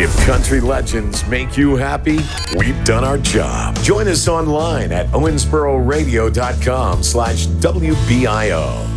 If country legends make you happy, we've done our job. Join us online at owensbororadio.com/WBIO.